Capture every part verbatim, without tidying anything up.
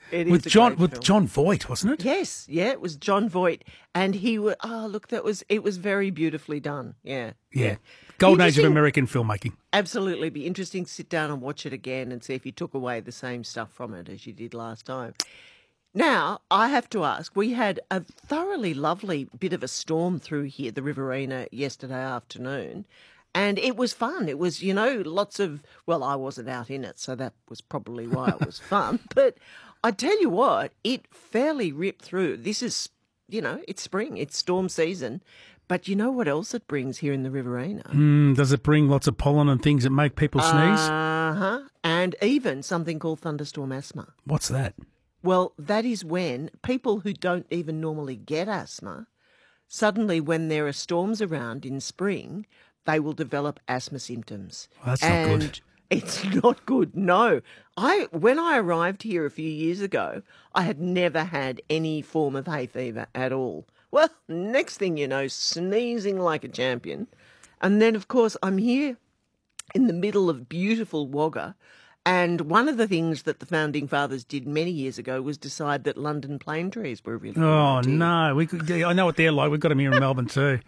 It with is a John great with film. John Voight, wasn't it? Yes, yeah, it was John Voight, and he was. Oh, look, that was it. Was very beautifully done. Yeah, Yeah. Golden age of Interesting- American filmmaking. Absolutely, be interesting to sit down and watch it again and see if you took away the same stuff from it as you did last time. Now, I have to ask, we had a thoroughly lovely bit of a storm through here, the Riverina, yesterday afternoon, and it was fun. It was, you know, lots of, well, I wasn't out in it, so that was probably why it was fun. But I tell you what, it fairly ripped through. This is, you know, it's spring, it's storm season. But you know what else it brings here in the Riverina? Mm, does it bring lots of pollen and things that make people sneeze? Uh-huh. And even something called thunderstorm asthma. What's that? Well, that is when people who don't even normally get asthma, suddenly when there are storms around in spring, they will develop asthma symptoms. Well, that's not and good. It's not good, no. I when I arrived here a few years ago, I had never had any form of hay fever at all. Well, next thing you know, sneezing like a champion. And then, of course, I'm here in the middle of beautiful Wagga. And one of the things that the founding fathers did many years ago was decide that London plane trees were a really good Oh, idea. no. We could, I know what they're like. We've got them here in Melbourne too.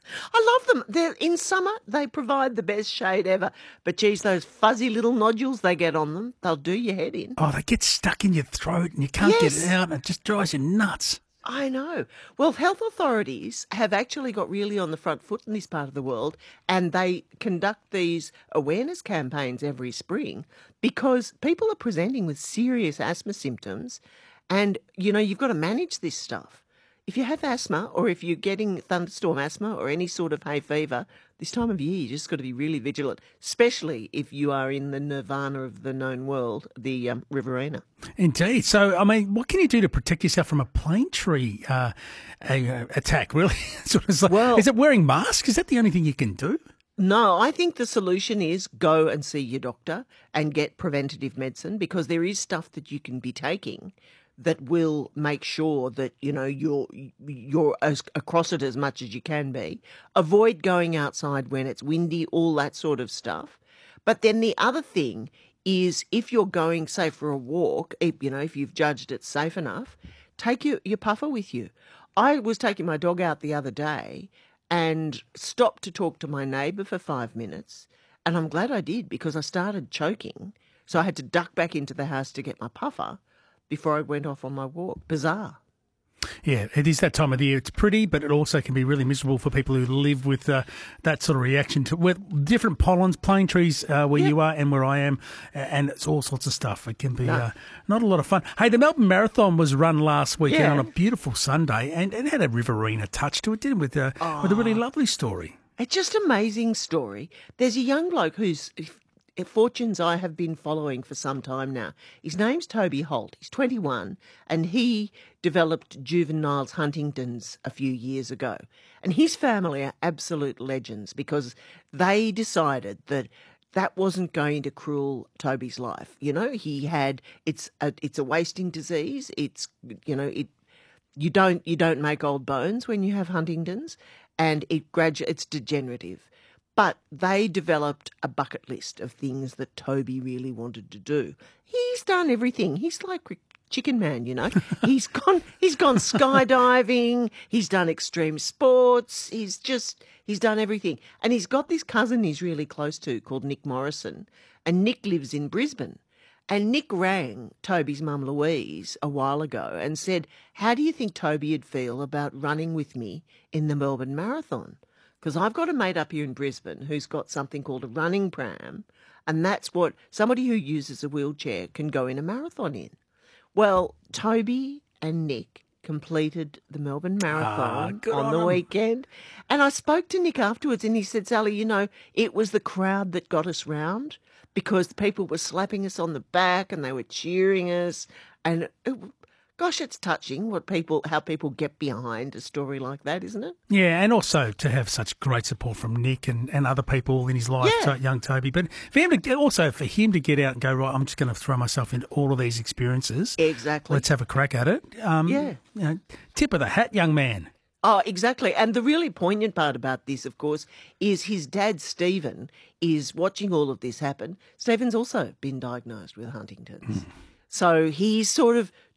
I love them. They're, in summer, they provide the best shade ever. But, geez, those fuzzy little nodules they get on them, they'll do your head in. Oh, they get stuck in your throat and you can't Yes. get it out and it just drives you nuts. I know. Well, health authorities have actually got really on the front foot in this part of the world, and they conduct these awareness campaigns every spring because people are presenting with serious asthma symptoms, and, you know, you've got to manage this stuff. If you have asthma or if you're getting thunderstorm asthma or any sort of hay fever, this time of year you just got to be really vigilant, especially if you are in the nirvana of the known world, the um, Riverina. Indeed. So, I mean, what can you do to protect yourself from a plane tree uh, a, uh, attack, really? Sort of like, Well- is it wearing masks? Is that the only thing you can do? No, I think the solution is go and see your doctor and get preventative medicine because there is stuff that you can be taking that will make sure that, you know, you're you're as across it as much as you can be. Avoid going outside when it's windy, all that sort of stuff. But then the other thing is if you're going, say, for a walk, if, you know, if you've judged it safe enough, take your, your puffer with you. I was taking my dog out the other day and stopped to talk to my neighbour for five minutes. And I'm glad I did because I started choking. So I had to duck back into the house to get my puffer before I went off on my walk. Bizarre. Yeah, it is that time of the year. It's pretty, but it also can be really miserable for people who live with uh, that sort of reaction to with different pollens, plane trees uh, where Yeah. you are and where I am, a- and it's all sorts of stuff. It can be No. uh, not a lot of fun. Hey, the Melbourne Marathon was run last weekend Yeah. on a beautiful Sunday, and it had a Riverina touch to it, didn't it, with, uh, with a really lovely story. It's just an amazing story. There's a young bloke whose fortunes I have been following for some time now. His name's Toby Holt. He's twenty-one, and he developed juvenile Huntington's a few years ago. And his family are absolute legends because they decided that that wasn't going to cruel Toby's life. You know, he had it's a it's a wasting disease. It's you know it you don't you don't make old bones when you have Huntington's, and it gradu- it's degenerative. But they developed a bucket list of things that Toby really wanted to do. He's done everything. He's like Chicken Man, you know. He's gone he's gone skydiving, he's done extreme sports, he's just he's done everything. And he's got this cousin he's really close to called Nick Morrison, and Nick lives in Brisbane. And Nick rang Toby's mum Louise a while ago and said, "How do you think Toby'd feel about running with me in the Melbourne Marathon? Because I've got a mate up here in Brisbane who's got something called a running pram, and that's what somebody who uses a wheelchair can go in a marathon in." Well, Toby and Nick completed the Melbourne Marathon good on on the 'em. weekend. And I spoke to Nick afterwards and he said, "Sally, you know, it was the crowd that got us round because the people were slapping us on the back and they were cheering us. And it, gosh, it's touching what people, how people get behind a story like that, isn't it?" Yeah, and also to have such great support from Nick and, and other people in his life, Yeah. to young Toby. But for him to get, also for him to get out and go, right, I'm just going to throw myself into all of these experiences. Exactly. Let's have a crack at it. Um, Yeah. You know, tip of the hat, young man. Oh, exactly. And the really poignant part about this, of course, is his dad, Stephen, is watching all of this happen. Stephen's also been diagnosed with Huntington's. So he's sort of